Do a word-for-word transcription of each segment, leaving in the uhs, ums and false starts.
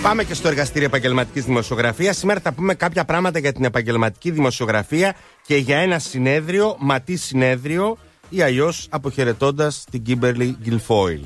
Πάμε και στο εργαστήριο επαγγελματικής δημοσιογραφίας. Σήμερα θα πούμε κάποια πράγματα για την επαγγελματική δημοσιογραφία και για ένα συνέδριο, μα τι συνέδριο, ή αλλιώς αποχαιρετώντας την Kimberly Guilfoyle.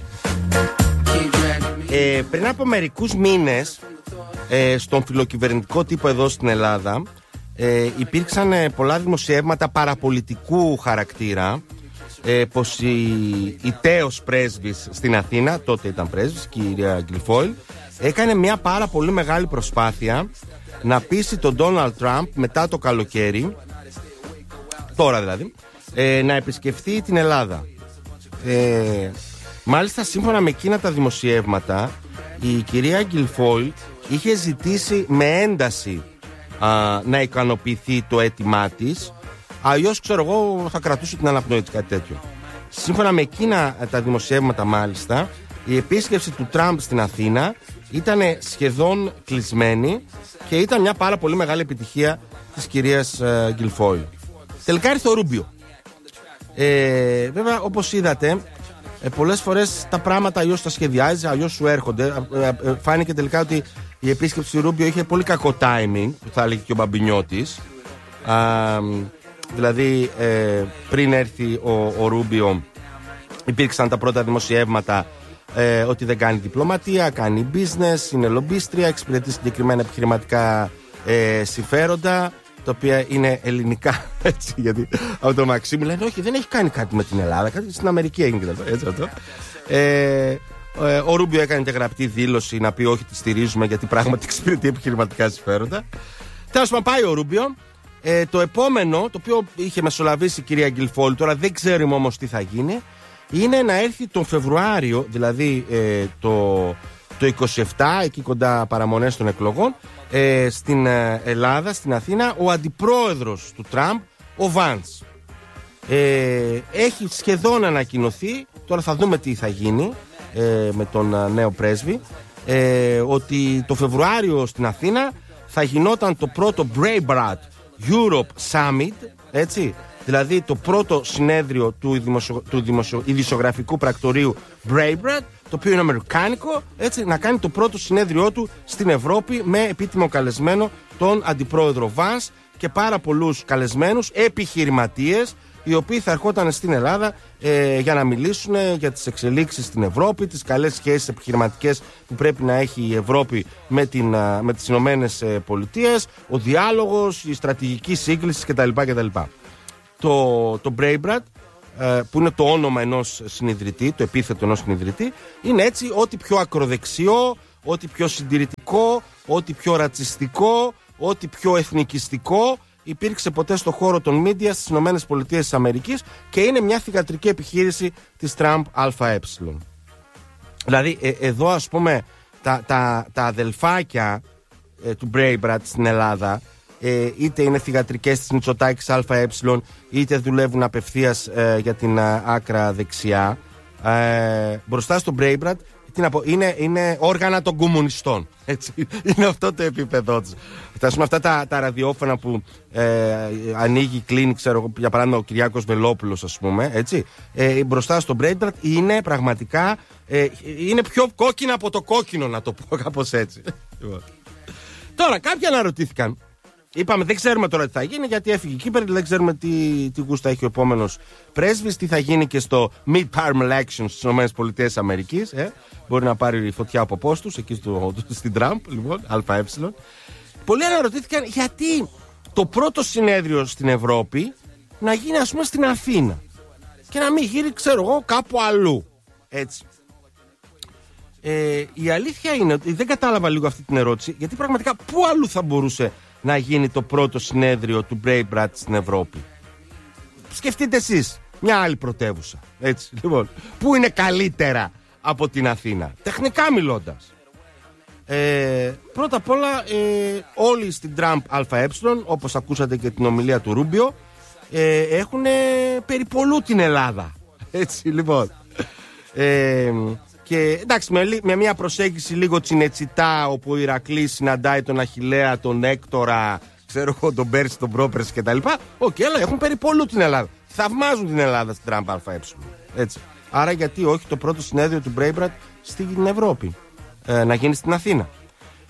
Ε, πριν από μερικούς μήνες, ε, στον φιλοκυβερνητικό τύπο εδώ στην Ελλάδα, ε, υπήρξαν ε, πολλά δημοσιεύματα παραπολιτικού χαρακτήρα, ε, πως η, η τέος πρέσβης στην Αθήνα, τότε ήταν πρέσβης, κυρία Guilfoyle, έκανε μια πάρα πολύ μεγάλη προσπάθεια να πείσει τον Ντόναλντ Τραμπ μετά το καλοκαίρι, τώρα δηλαδή, ε, να επισκεφθεί την Ελλάδα. Ε, μάλιστα, σύμφωνα με εκείνα τα δημοσιεύματα, η κυρία Guilfoyle είχε ζητήσει με ένταση α, να ικανοποιηθεί το αίτημά της, αλλιώς, ξέρω εγώ, θα κρατούσε την αναπνοή της, κάτι τέτοιο. Σύμφωνα με εκείνα τα δημοσιεύματα, μάλιστα, η επίσκεψη του Τραμπ στην Αθήνα ήταν σχεδόν κλεισμένη και ήταν μια πάρα πολύ μεγάλη επιτυχία της κυρίας ε, Guilfoyle. Τελικά ήρθε ο Ρούμπιο. Ε, βέβαια, όπως είδατε, ε, πολλές φορές τα πράγματα αλλιώς τα σχεδιάζει, αλλιώς σου έρχονται. Ε, ε, φάνηκε τελικά ότι η επίσκεψη του Ρούμπιο είχε πολύ κακό timing, που θα έλεγε και ο Μπαμπινιώτης. Α, δηλαδή, ε, πριν έρθει ο, ο Ρούμπιο, υπήρξαν τα πρώτα δημοσιεύματα ε, ότι δεν κάνει διπλωματία, κάνει business, είναι λομπίστρια, εξυπηρετεί συγκεκριμένα επιχειρηματικά ε, συμφέροντα, τα οποία είναι ελληνικά, έτσι, γιατί από το Μαξίμου λένε όχι, δεν έχει κάνει κάτι με την Ελλάδα, κάτι στην Αμερική έγινε, έτσι αυτό. Ε, ε, ο Ρούμπιο έκανε και γραπτή δήλωση να πει όχι, τη στηρίζουμε γιατί πράγματι εξυπηρετεί επιχειρηματικά συμφέροντα. Τέλος πάντων, πάει ο Ρούμπιο. Ε, το επόμενο, το οποίο είχε μεσολαβήσει η κυρία Guilfoyle, τώρα δεν ξέρουμε όμως τι θα γίνει, είναι να έρθει τον Φεβρουάριο, δηλαδή ε, το, το είκοσι επτά, εκεί κοντά παραμονές των εκλογών, ε, στην Ελλάδα, στην Αθήνα, ο αντιπρόεδρος του Τραμπ, ο Βαντς. Ε, έχει σχεδόν ανακοινωθεί, τώρα θα δούμε τι θα γίνει ε, με τον νέο πρέσβη, ε, ότι το Φεβρουάριο στην Αθήνα θα γινόταν το πρώτο Breitbart Europe Summit, έτσι, δηλαδή το πρώτο συνέδριο του, δημοσιο, του δημοσιο, ειδησιογραφικού πρακτορείου Breitbart, το οποίο είναι αμερικάνικο, έτσι, να κάνει το πρώτο συνέδριό του στην Ευρώπη με επίτιμο καλεσμένο τον αντιπρόεδρο Vance και πάρα πολλούς καλεσμένους επιχειρηματίες, οι οποίοι θα ερχόταν στην Ελλάδα ε, για να μιλήσουν για τις εξελίξεις στην Ευρώπη, τις καλές σχέσεις επιχειρηματικές που πρέπει να έχει η Ευρώπη με, την, με τις Ηνωμένες Πολιτείες, ο διάλογος, η στρατηγική σύγκληση κτλ. κτλ. Το, το Breitbart, ε, που είναι το όνομα ενός συνιδρυτή, το επίθετο ενός συνιδρυτή, είναι έτσι ό,τι πιο ακροδεξιό, ό,τι πιο συντηρητικό, ό,τι πιο ρατσιστικό, ό,τι πιο εθνικιστικό υπήρξε ποτέ στο χώρο των media στις Ηνωμένες Πολιτείες της Αμερικής, και είναι μια θυγατρική επιχείρηση της Τραμπ ΑΕ. Δηλαδή ε, εδώ, ας πούμε, τα, τα, τα αδελφάκια ε, του Breitbart στην Ελλάδα, ε, είτε είναι θυγατρικές της Μητσοτάκης ΑΕ, είτε δουλεύουν απευθείας ε, για την α, άκρα δεξιά, ε, μπροστά στο Breitbart, τι να πω, είναι, είναι όργανα των κομμουνιστών. Έτσι. Είναι αυτό το επίπεδό τους. Φτάσουμε αυτά τα, τα ραδιόφωνα που ε, ανοίγει, κλείνει, ξέρω, για παράδειγμα ο Κυριάκος Βελόπουλος, ας πούμε, έτσι. Ε, μπροστά στο Breitbart είναι πραγματικά ε, είναι πιο κόκκινα από το κόκκινο, να το πω κάπως έτσι. Τώρα, κάποιοι αναρωτήθηκαν. Είπαμε, δεν ξέρουμε τώρα τι θα γίνει, γιατί έφυγε η Kimberly, δεν ξέρουμε τι, τι γούστα έχει ο επόμενος πρέσβης, τι θα γίνει και στο midterm elections στις ΗΠΑ. Ε. Μπορεί να πάρει φωτιά από πόστους εκεί στο, στην Τραμπ, λοιπόν, ΑΕ. Πολλοί αναρωτήθηκαν γιατί το πρώτο συνέδριο στην Ευρώπη να γίνει, ας πούμε, στην Αθήνα και να μην γίνει, ξέρω εγώ, κάπου αλλού. Έτσι. Ε, η αλήθεια είναι ότι δεν κατάλαβα λίγο αυτή την ερώτηση, γιατί πραγματικά πού αλλού θα μπορούσε να γίνει το πρώτο συνέδριο του Breitbart στην Ευρώπη? Σκεφτείτε εσείς μια άλλη πρωτεύουσα, έτσι, λοιπόν, που είναι καλύτερα από την Αθήνα, τεχνικά μιλώντας. Ε, πρώτα απ' όλα, ε, όλοι στην Τραμπ ΑΕ, όπως ακούσατε και την ομιλία του Ρούμπιο, ε, έχουν περιπολού την Ελλάδα, έτσι, λοιπόν. Ε, Και εντάξει, με, με μια προσέγγιση λίγο τσινετσιτά, όπου ο Ηρακλής συναντάει τον Αχιλλέα, τον Έκτορα, ξέρω εγώ, τον Πέρση, τον Πρόπερση κτλ. Οκ, okay, αλλά έχουν περιπολού την Ελλάδα. Θαυμάζουν την Ελλάδα στην Τραμπ ΑΕ. Έτσι. Άρα, γιατί όχι το πρώτο συνέδριο του Breitbart στην Ευρώπη ε, να γίνει στην Αθήνα?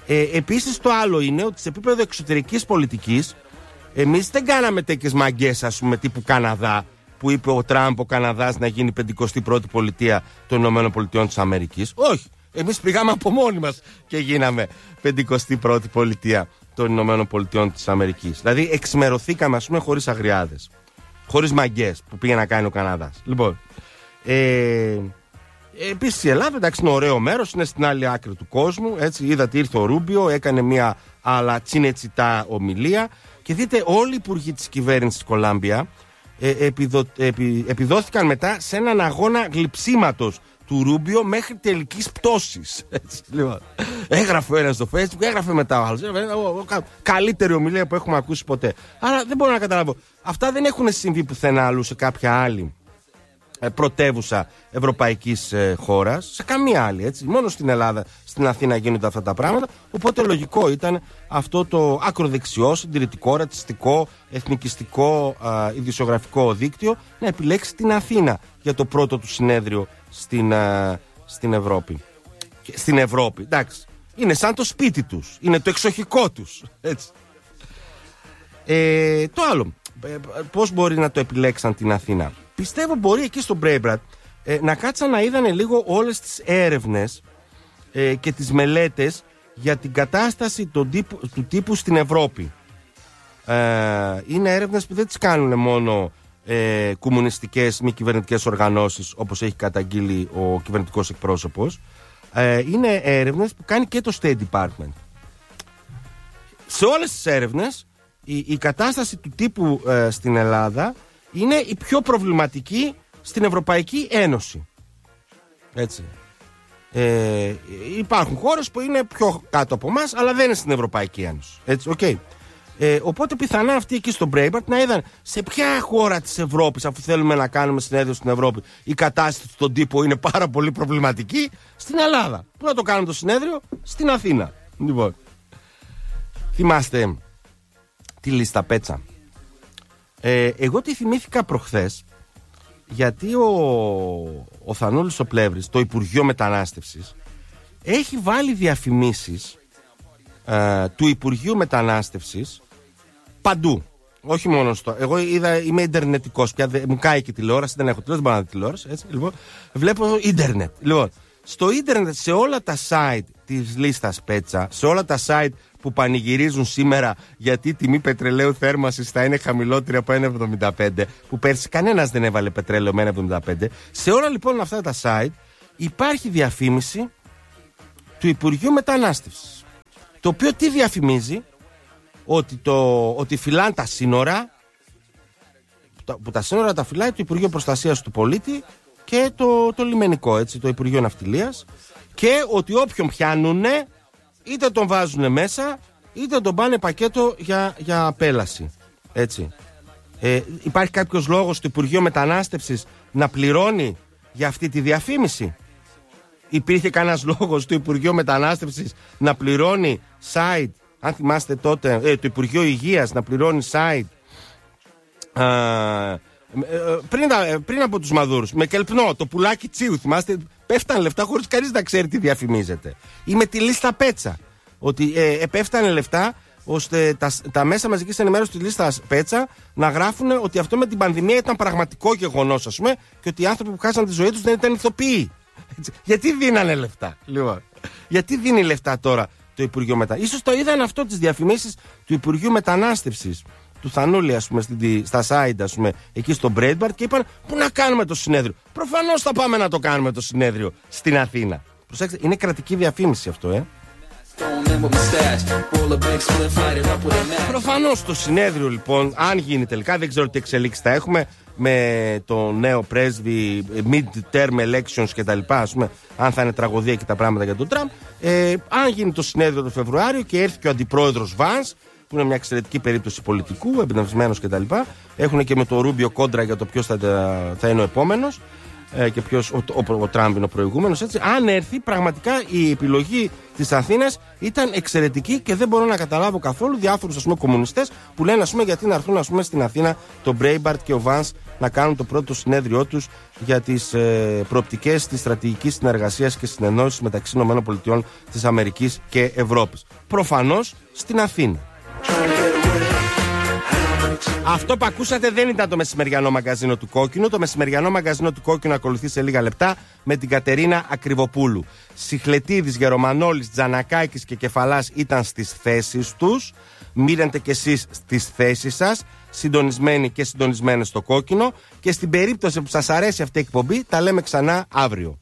Ε, επίσης το άλλο είναι ότι σε επίπεδο εξωτερικής πολιτικής εμείς δεν κάναμε τέτοιες μαγκές, ας πούμε, τύπου Καναδά, που είπε ο Τραμπ ο Καναδάς να γίνει πενηκοστή πρώτη πολιτεία των Ηνωμένων Πολιτειών της Αμερικής. Όχι. Εμείς πήγαμε από μόνοι μας και γίναμε πενηκοστή πρώτη πολιτεία των Ηνωμένων Πολιτειών της Αμερικής. Δηλαδή εξημερωθήκαμε, ας πούμε, χωρίς αγριάδες. Χωρίς μαγκές που πήγε να κάνει ο Καναδάς. Λοιπόν. Ε, Επίσης η Ελλάδα, εντάξει, είναι ωραίο μέρος, είναι στην άλλη άκρη του κόσμου. Έτσι, είδατε, ήρθε ο Ρούμπιο, έκανε μια άλλα τσινετσιτά ομιλία. Και δείτε, όλοι οι υπουργοί της κυβέρνησης Κολάμπια ε, επιδο, επι, επιδόθηκαν μετά σε έναν αγώνα γλυψίματος του Ρούμπιο μέχρι τελικής πτώσης. Έτσι, λοιπόν. Έγραφε ο ένας στο Facebook, έγραφε μετά ο άλλος. Καλύτερη ομιλία που έχουμε ακούσει ποτέ. Άρα δεν μπορώ να καταλάβω. Αυτά δεν έχουν συμβεί πουθενά άλλου σε κάποια άλλη πρωτεύουσα ευρωπαϊκής ε, χώρας, σε καμία άλλη, έτσι. Μόνο στην Ελλάδα, στην Αθήνα γίνονται αυτά τα πράγματα. Οπότε λογικό ήταν αυτό το ακροδεξιό, συντηρητικό, ρατσιστικό, εθνικιστικό, ε, ειδησιογραφικό δίκτυο να επιλέξει την Αθήνα για το πρώτο του συνέδριο στην, ε, στην Ευρώπη. Και στην Ευρώπη, εντάξει. Είναι σαν το σπίτι τους, είναι το εξοχικό τους, έτσι. Ε, το άλλο, ε, πώς μπορεί να το επιλέξαν την Αθήνα? Πιστεύω μπορεί εκεί στο Breitbart ε, να κάτσαν να είδανε λίγο όλες τις έρευνες ε, και τις μελέτες για την κατάσταση του τύπου, του τύπου στην Ευρώπη. Ε, είναι έρευνες που δεν τις κάνουν μόνο ε, κομμουνιστικές μη κυβερνητικές οργανώσεις, όπως έχει καταγγείλει ο κυβερνητικός εκπρόσωπος. Ε, είναι έρευνες που κάνει και το State Department. Σε όλες τις έρευνες η, η κατάσταση του τύπου ε, στην Ελλάδα είναι η πιο προβληματική στην Ευρωπαϊκή Ένωση. Έτσι. Ε, υπάρχουν χώρες που είναι πιο κάτω από εμάς, αλλά δεν είναι στην Ευρωπαϊκή Ένωση. Έτσι, okay. ε, οπότε πιθανά αυτοί εκεί στο Breitbart να είδαν σε ποια χώρα της Ευρώπης, αφού θέλουμε να κάνουμε συνέδριο στην Ευρώπη, η κατάσταση στον τύπο είναι πάρα πολύ προβληματική. Στην Ελλάδα. Πού να το κάνουμε το συνέδριο? Στην Αθήνα. Λοιπόν, θυμάστε τη λίστα Πέτσα? Ε, εγώ τη θυμήθηκα προχθές, γιατί ο, ο Θανούλης ο Πλεύρης, το Υπουργείο Μετανάστευσης, έχει βάλει διαφημίσεις ε, του Υπουργείου Μετανάστευσης παντού. Όχι μόνο στο. Εγώ είδα, είμαι ιντερνετικός πια, μου κάει και τηλεόραση, δεν έχω τηλεόραση, δεν μπορώ να δω τηλεόραση. Έτσι, λοιπόν, βλέπω ίντερνετ. Λοιπόν, στο ίντερνετ, σε όλα τα site της λίστας Πέτσα, σε όλα τα site που πανηγυρίζουν σήμερα γιατί η τιμή πετρελαίου θέρμανσης θα είναι χαμηλότερη από ένα εβδομήντα πέντε, που πέρσι κανένας δεν έβαλε πετρέλαιο με ένα εβδομήντα πέντε, σε όλα λοιπόν αυτά τα site υπάρχει διαφήμιση του Υπουργείου Μετανάστευσης, το οποίο τι διαφημίζει? Ότι, το, ότι φυλάνε τα σύνορα, που τα σύνορα τα φυλάει το Υπουργείο Προστασίας του Πολίτη και το, το λιμενικό, έτσι, το Υπουργείο Ναυτιλίας, και ότι όποιον πιάνουνε είτε τον βάζουνε μέσα είτε τον πάνε πακέτο για, για απέλαση, έτσι. Ε, υπάρχει κάποιος λόγος του Υπουργείου Μετανάστευσης να πληρώνει για αυτή τη διαφήμιση? Υπήρχε κανένας λόγος του Υπουργείου Μετανάστευσης να πληρώνει site, αν θυμάστε τότε, ε, το Υπουργείο Υγείας να πληρώνει site ε, ε, πριν, πριν από τους Μαδούρους, με κελπνό, το πουλάκι Τσίου, θυμάστε, πέφτανε λεφτά χωρίς κανείς να ξέρει τι διαφημίζεται. Ή με τη λίστα Πέτσα, ότι ε, επέφτανε λεφτά ώστε τα, τα μέσα μαζικής ενημέρωσης της λίστας Πέτσα να γράφουν ότι αυτό με την πανδημία ήταν πραγματικό γεγονός, ας πούμε, και ότι οι άνθρωποι που χάσαν τη ζωή τους δεν ήταν ηθοποιοί. Έτσι. Γιατί δίνανε λεφτά, λοιπόν. Γιατί δίνει λεφτά τώρα το Υπουργείο Μετανάστευσης? Ίσως το είδαν αυτό, τις διαφημίσεις του Υπουργείου Μετανάστευσης, του Θανούλη, ας πούμε, στη, στα site, ας πούμε, εκεί στο Breitbart, και είπαν πού να κάνουμε το συνέδριο. Προφανώς θα πάμε να το κάνουμε το συνέδριο στην Αθήνα. Προσέξτε, είναι κρατική διαφήμιση αυτό, ε. Προφανώς το συνέδριο, λοιπόν, αν γίνει τελικά, δεν ξέρω τι εξελίξεις θα έχουμε με το νέο πρέσβη, mid-term elections κτλ. Ας πούμε, αν θα είναι τραγωδία και τα πράγματα για τον Τραμπ. Ε, αν γίνει το συνέδριο το Φεβρουάριο και έρθει και ο αντιπρόεδρος Βανς, που είναι μια εξαιρετική περίπτωση πολιτικού, εμπνευσμένος κτλ. Έχουν και με το Ρούμπιο κόντρα για το ποιος θα, θα είναι ο επόμενος ε, και ποιος, ο, ο, ο, ο Τραμπ είναι ο προηγούμενος. Έτσι. Αν έρθει, πραγματικά η επιλογή της Αθήνας ήταν εξαιρετική και δεν μπορώ να καταλάβω καθόλου διάφορους, ας πούμε, κομμουνιστές που λένε, ας πούμε, γιατί να έρθουν, ας πούμε, στην Αθήνα το Breitbart και ο Vance να κάνουν το πρώτο συνέδριό τους για τις ε, προοπτικές της στρατηγικής συνεργασίας και συνεννόησης μεταξύ ΗΠΑ της Αμερικής και Ευρώπης. Προφανώς στην Αθήνα. Αυτό που ακούσατε δεν ήταν το μεσημεριανό μαγκαζίνο του Κόκκινου. Το μεσημεριανό μαγκαζίνο του Κόκκινου ακολουθεί σε λίγα λεπτά με την Κατερίνα Ακριβοπούλου. Σιχλετίδης, Γερομανόλης, Τζανακάκης και Κεφαλάς ήταν στις θέσεις τους. Μείνετε κι εσείς στις θέσεις σας, συντονισμένοι και συντονισμένες στο Κόκκινο. Και στην περίπτωση που σας αρέσει αυτή η εκπομπή, τα λέμε ξανά αύριο.